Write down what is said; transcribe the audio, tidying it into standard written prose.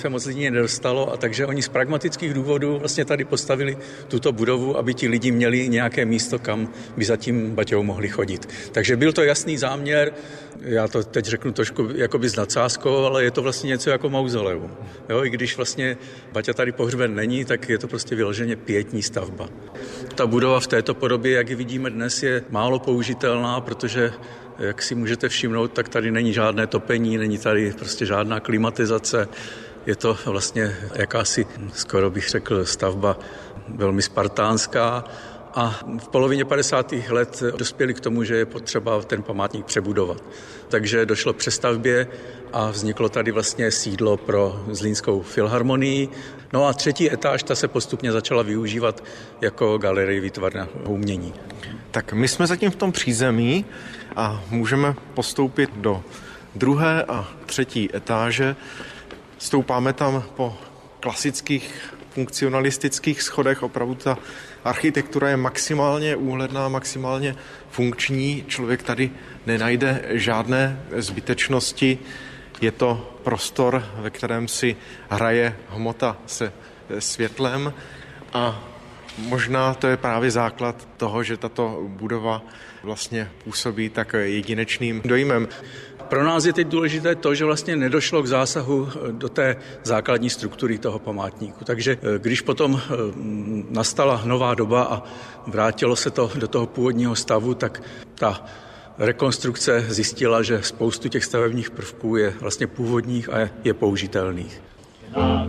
Se moc lidí nedostalo, a takže oni z pragmatických důvodů vlastně tady postavili tuto budovu, aby ti lidi měli nějaké místo, kam by za tím Baťou mohli chodit. Takže byl to jasný záměr, já to teď řeknu trošku jakoby s nadsázkou, ale je to vlastně něco jako mauzoleum. Jo, i když vlastně Baťa tady pohřben není, tak je to prostě vyloženě pietní stavba. Ta budova v této podobě, jak ji vidíme dnes, je málo použitelná, protože jak si můžete všimnout, tak tady není žádné topení, není tady prostě žádná klimatizace. Je to vlastně jakási, skoro bych řekl, stavba velmi spartánská a v polovině 50. let dospěli k tomu, že je potřeba ten památník přebudovat. Takže došlo k přestavbě a vzniklo tady vlastně sídlo pro Zlínskou filharmonii. No a třetí etáž, ta se postupně začala využívat jako galerie výtvarného umění. Tak my jsme zatím v tom přízemí a můžeme postoupit do druhé a třetí etáže. Stoupáme tam po klasických funkcionalistických schodech. Opravdu ta architektura je maximálně úhledná, maximálně funkční. Člověk tady nenajde žádné zbytečnosti. Je to prostor, ve kterém si hraje hmota se světlem a možná to je právě základ toho, že tato budova vlastně působí tak jedinečným dojmem. Pro nás je teď důležité to, že vlastně nedošlo k zásahu do té základní struktury toho památníku. Takže když potom nastala nová doba a vrátilo se to do toho původního stavu, tak ta rekonstrukce zjistila, že spoustu těch stavebních prvků je vlastně původních a je použitelných.